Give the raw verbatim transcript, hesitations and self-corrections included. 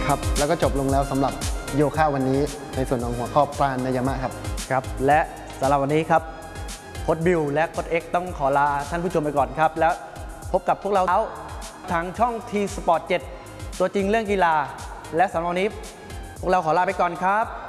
ครับแล้วก็จบลงแล้วสำหรับโยคะวันนี้ในส่วนของหัวข้อปราณยมะครับครับและสำหรับวันนี้ครับโค้ชบิวและโค้ชเอ็กต้องขอลาท่านผู้ชมไปก่อนครับแล้วพบกับพวกเราทางช่อง ที สปอร์ต เจ็ด ตัวจริงเรื่องกีฬาและสำหรับวันนี้พวกเราขอลาไปก่อนครับ